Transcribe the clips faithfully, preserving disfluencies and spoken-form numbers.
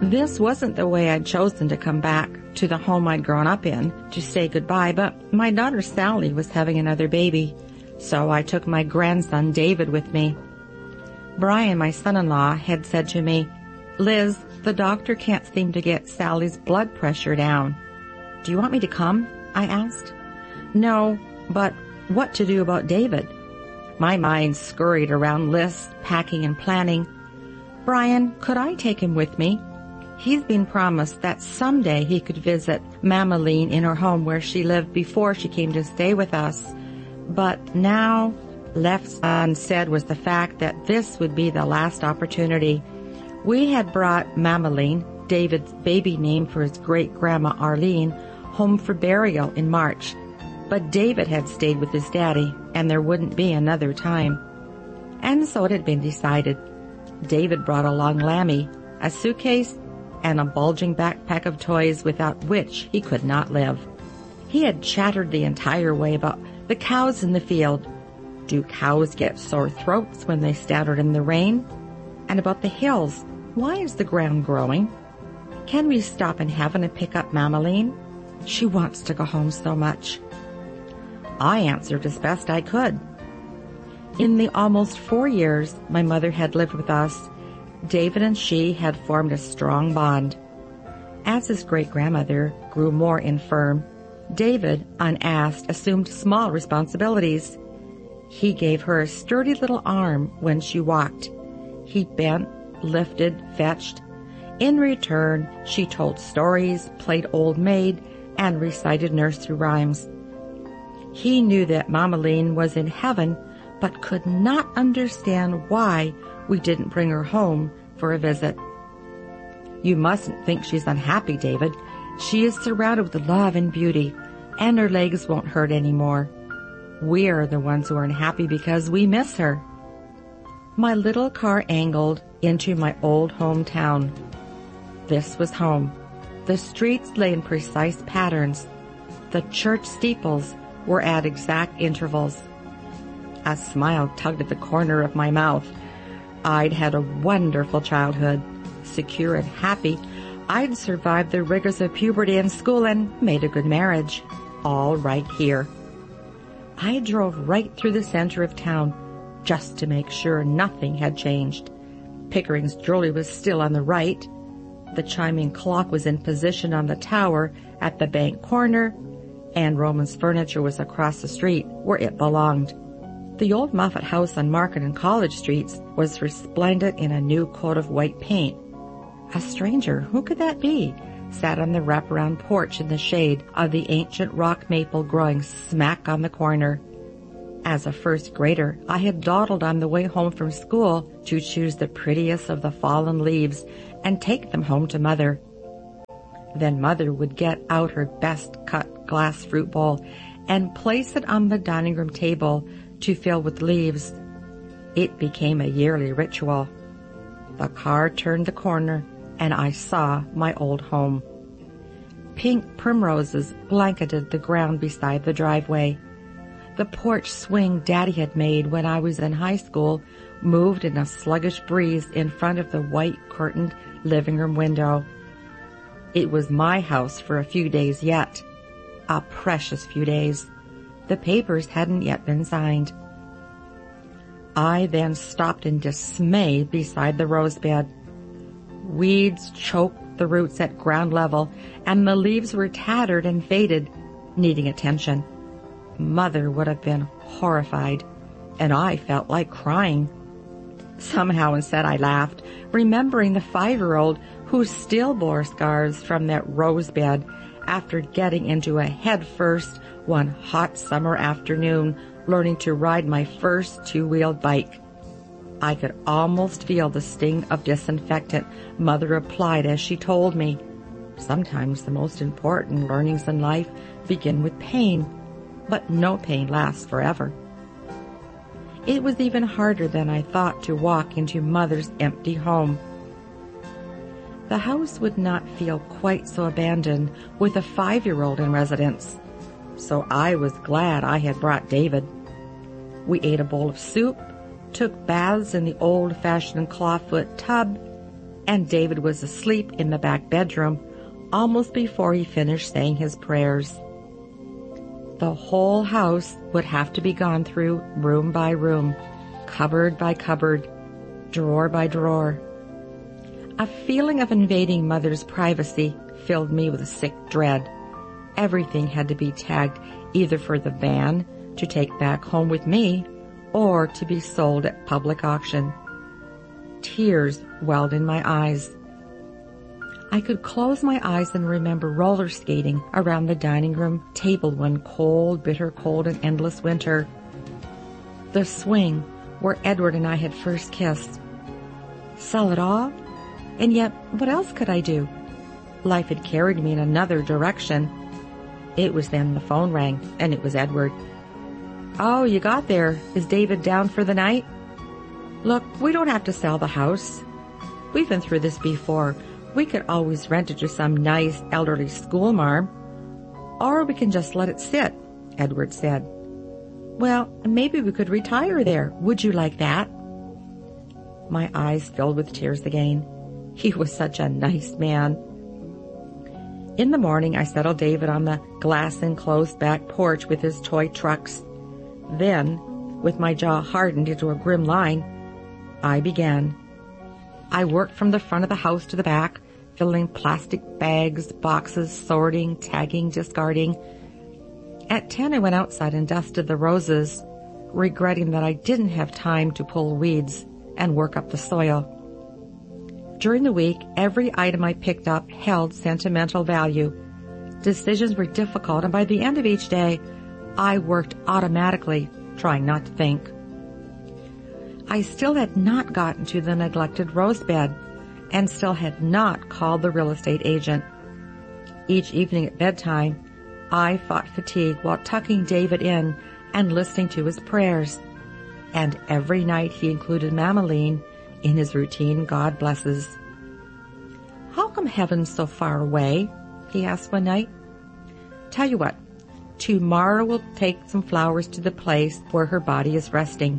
This wasn't the way I'd chosen to come back to the home I'd grown up in to say goodbye, but my daughter Sally was having another baby, so I took my grandson David with me. Brian, my son-in-law, had said to me, "Liz, the doctor can't seem to get Sally's blood pressure down. Do you want me to come?" I asked. "No, but what to do about David?" My mind scurried around lists, packing and planning. "Brian, could I take him with me? He's been promised that someday he could visit Mama Lean in her home where she lived before she came to stay with us. But now," left unsaid was the fact that this would be the last opportunity. We had brought Mama Lean, David's baby name for his great-grandma Arlene, home for burial in March. But David had stayed with his daddy, and there wouldn't be another time. And so it had been decided. David brought along Lammy, a suitcase, and a bulging backpack of toys without which he could not live. He had chattered the entire way about the cows in the field. Do cows get sore throats when they stand in the rain? And about the hills. Why is the ground growing? Can we stop in heaven and pick up Mama Lean? She wants to go home so much. I answered as best I could. In the almost four years my mother had lived with us, David and she had formed a strong bond. As his great-grandmother grew more infirm, David, unasked, assumed small responsibilities. He gave her a sturdy little arm when she walked. He bent, lifted, fetched. In return, she told stories, played old maid, and recited nursery rhymes. He knew that Mama Lean was in heaven, but could not understand why we didn't bring her home for a visit. "You mustn't think she's unhappy, David. She is surrounded with love and beauty, and her legs won't hurt anymore. We're the ones who are unhappy because we miss her." My little car angled into my old hometown. This was home. The streets lay in precise patterns. The church steeples were at exact intervals. A smile tugged at the corner of my mouth. I'd had a wonderful childhood. Secure and happy, I'd survived the rigors of puberty and school and made a good marriage. All right here. I drove right through the center of town just to make sure nothing had changed. Pickering's jewelry was still on the right. The chiming clock was in position on the tower at the bank corner, and Roman's furniture was across the street where it belonged. The old Moffat house on Market and College Streets was resplendent in a new coat of white paint. A stranger, who could that be, sat on the wraparound porch in the shade of the ancient rock maple growing smack on the corner. As a first grader, I had dawdled on the way home from school to choose the prettiest of the fallen leaves and take them home to Mother. Then Mother would get out her best-cut glass fruit bowl and place it on the dining room table to fill with leaves. It became a yearly ritual. The car turned the corner, and I saw my old home. Pink primroses blanketed the ground beside the driveway. The porch swing Daddy had made when I was in high school moved in a sluggish breeze in front of the white-curtained living room window. It was my house for a few days yet. A precious few days. The papers hadn't yet been signed. I then stopped in dismay beside the rose bed. Weeds choked the roots at ground level, and the leaves were tattered and faded, needing attention. Mother would have been horrified, and I felt like crying. Somehow instead I laughed, remembering the five-year-old who still bore scars from that rose bed after getting into a head-first one hot summer afternoon, learning to ride my first two-wheeled bike. I could almost feel the sting of disinfectant Mother applied as she told me, "Sometimes the most important learnings in life begin with pain, but no pain lasts forever." It was even harder than I thought to walk into Mother's empty home. The house would not feel quite so abandoned with a five-year-old in residence, so I was glad I had brought David. We ate a bowl of soup, took baths in the old-fashioned clawfoot tub, and David was asleep in the back bedroom almost before he finished saying his prayers. The whole house would have to be gone through room by room, cupboard by cupboard, drawer by drawer. A feeling of invading Mother's privacy filled me with a sick dread. Everything had to be tagged either for the van to take back home with me or to be sold at public auction. Tears welled in my eyes. I could close my eyes and remember roller skating around the dining room table one cold, bitter cold and endless winter. The swing where Edward and I had first kissed. Sell it all? And yet, what else could I do? Life had carried me in another direction. It was then the phone rang, and it was Edward. "Oh, you got there. Is David down for the night?" "Look, we don't have to sell the house. We've been through this before. We could always rent it to some nice elderly schoolmarm. Or we can just let it sit," Edward said. "Well, maybe we could retire there. Would you like that?" My eyes filled with tears again. He was such a nice man. In the morning, I settled David on the glass-enclosed back porch with his toy trucks. Then, with my jaw hardened into a grim line, I began. I worked from the front of the house to the back, filling plastic bags, boxes, sorting, tagging, discarding. At ten, I went outside and dusted the roses, regretting that I didn't have time to pull weeds and work up the soil. During the week, every item I picked up held sentimental value. Decisions were difficult, and by the end of each day, I worked automatically, trying not to think. I still had not gotten to the neglected rose bed, and still had not called the real estate agent. Each evening at bedtime, I fought fatigue while tucking David in and listening to his prayers. And every night he included Mamaline in his routine God blesses. "How come heaven's so far away?" he asked one night. "Tell you what, tomorrow we'll take some flowers to the place where her body is resting."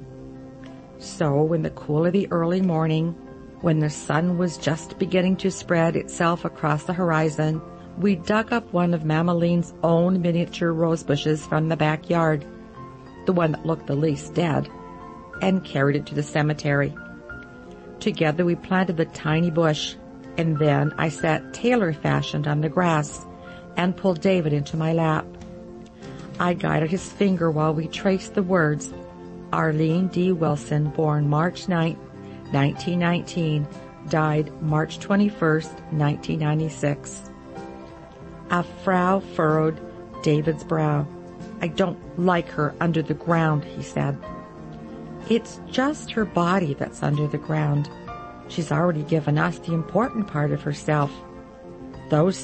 So in the cool of the early morning, when the sun was just beginning to spread itself across the horizon, we dug up one of Mamaline's own miniature rose bushes from the backyard, the one that looked the least dead, and carried it to the cemetery. Together we planted the tiny bush, and then I sat tailor-fashioned on the grass and pulled David into my lap. I guided his finger while we traced the words, "Arlene D. Wilson, born March ninth, nineteen nineteen, died March twenty-first, nineteen ninety-six. A frown furrowed David's brow. "I don't like her under the ground," he said. "It's just her body that's under the ground. She's already given us the important part of herself. Those